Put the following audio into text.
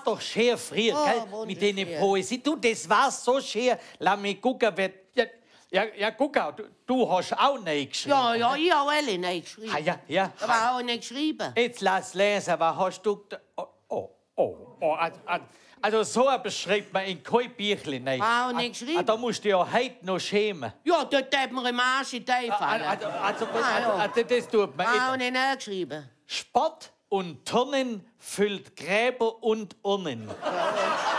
doch schön früher, gell? Mit den Poesie. Du, das war so schön. Lass mich gucken, wer... Ja, guck auch, du hast auch nicht geschrieben. Ja, ich habe alle nicht geschrieben. Ah, ja. Aber auch nicht geschrieben. Jetzt lass lesen, was hast du... Also so beschreibt man in kein Büchlein nicht. Auch nicht geschrieben. Da musst du ja heute noch schämen. Ja, dort hat man im Arsch in die fallen. Also das tut man Auch nicht geschrieben. Spott und Turnen füllt Gräber und Urnen.